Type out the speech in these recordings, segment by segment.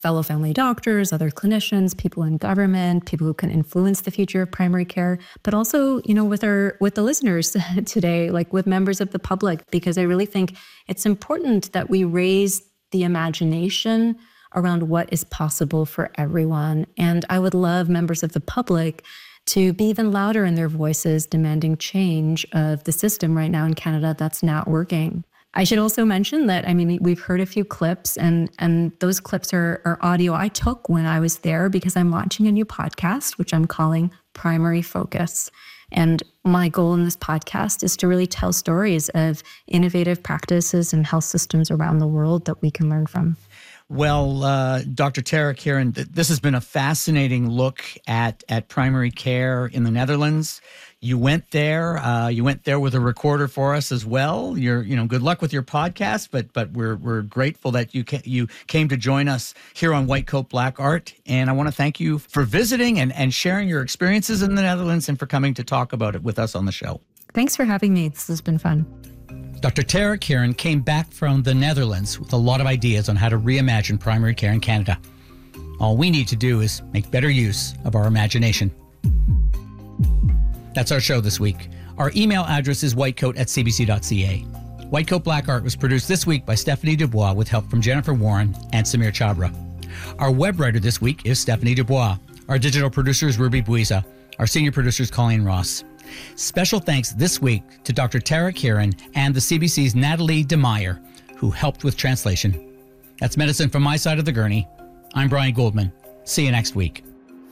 fellow family doctors, other clinicians, people in government, people who can influence the future of primary care, but also, with the listeners today, like with members of the public, because I really think it's important that we raise the imagination around what is possible for everyone. And I would love members of the public to be even louder in their voices, demanding change of the system right now in Canada that's not working. I should also mention that, we've heard a few clips, and those clips are audio I took when I was there because I'm launching a new podcast, which I'm calling Primary Focus. And my goal in this podcast is to really tell stories of innovative practices and health systems around the world that we can learn from. Well, Dr. Tara Kieran, this has been a fascinating look at primary care in the Netherlands. You went there with a recorder for us as well. Good luck with your podcast, but we're grateful that you came to join us here on White Coat Black Art. And I want to thank you for visiting and sharing your experiences in the Netherlands and for coming to talk about it with us on the show. Thanks for having me. This has been fun. Dr. Tara Kieran came back from the Netherlands with a lot of ideas on how to reimagine primary care in Canada. All we need to do is make better use of our imagination. That's our show this week. Our email address is whitecoat@cbc.ca. White Coat Black Art was produced this week by Stephanie Dubois with help from Jennifer Warren and Samir Chabra. Our web writer this week is Stephanie Dubois. Our digital producer is Ruby Buiza. Our senior producer is Colleen Ross. Special thanks this week to Dr. Tara Kieran and the CBC's Natalie DeMeyer, who helped with translation. That's medicine from my side of the gurney. I'm Brian Goldman. See you next week.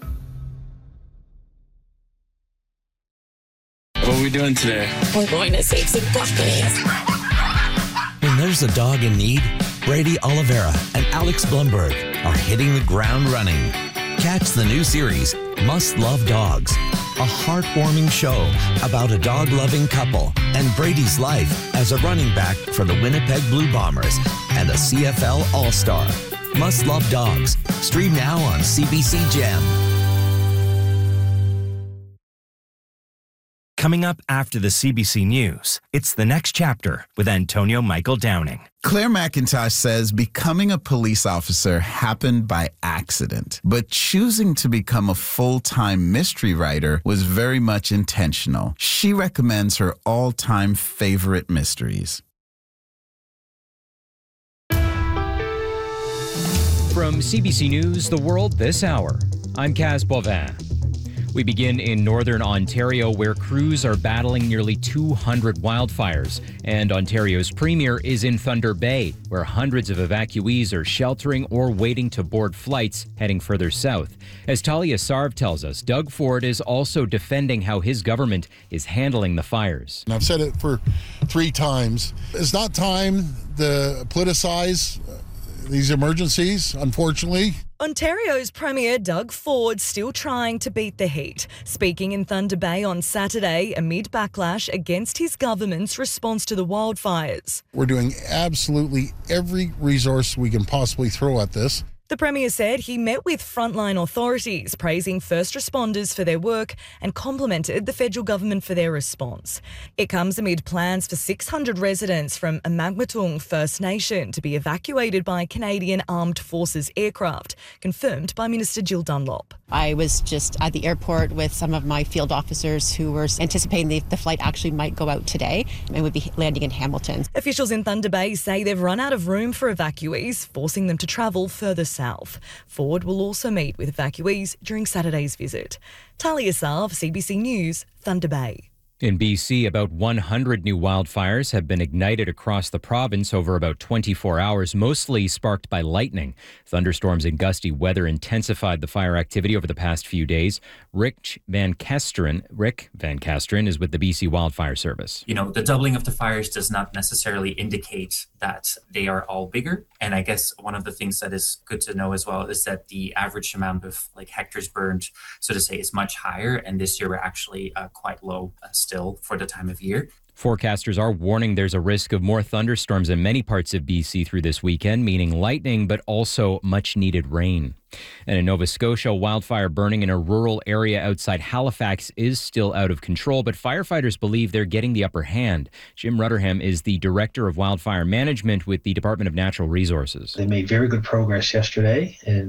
What are we doing today? We're going to save some puppies. When there's a dog in need, Brady Oliveira and Alex Blumberg are hitting the ground running. Catch the new series, Must Love Dogs, a heartwarming show about a dog-loving couple and Brady's life as a running back for the Winnipeg Blue Bombers and a CFL All-Star. Must Love Dogs. Stream now on CBC Gem. Coming up after the CBC News, it's The Next Chapter with Antonio Michael Downing. Claire McIntosh says becoming a police officer happened by accident, but choosing to become a full-time mystery writer was very much intentional. She recommends her all-time favorite mysteries. From CBC News, The World This Hour, I'm Kaz Bovin. We begin in northern Ontario, where crews are battling nearly 200 wildfires. And Ontario's premier is in Thunder Bay, where hundreds of evacuees are sheltering or waiting to board flights heading further south. As Talia Sarv tells us, Doug Ford is also defending how his government is handling the fires. And I've said it for 3 times. It's not time to politicize these emergencies, unfortunately. Ontario's Premier Doug Ford still trying to beat the heat, speaking in Thunder Bay on Saturday amid backlash against his government's response to the wildfires. We're doing absolutely every resource we can possibly throw at this. The Premier said he met with frontline authorities, praising first responders for their work and complimented the federal government for their response. It comes amid plans for 600 residents from Amagmatung First Nation to be evacuated by Canadian Armed Forces aircraft, confirmed by Minister Jill Dunlop. I was just at the airport with some of my field officers who were anticipating the flight actually might go out today and would be landing in Hamilton. Officials in Thunder Bay say they've run out of room for evacuees, forcing them to travel further south. Ford will also meet with evacuees during Saturday's visit. Talia Sarv, CBC News, Thunder Bay. In BC, about 100 new wildfires have been ignited across the province over about 24 hours, mostly sparked by lightning. Thunderstorms and gusty weather intensified the fire activity over the past few days. Rick Van Kasteren is with the BC Wildfire Service. The doubling of the fires does not necessarily indicate that they are all bigger. And I guess one of the things that is good to know as well is that the average amount of hectares burned, so to say, is much higher. And this year we're actually quite low still for the time of year. Forecasters are warning there's a risk of more thunderstorms in many parts of BC through this weekend, meaning lightning, but also much needed rain. And in Nova Scotia, wildfire burning in a rural area outside Halifax is still out of control, but firefighters believe they're getting the upper hand. Jim Rutterham is the Director of Wildfire Management with the Department of Natural Resources. They made very good progress yesterday in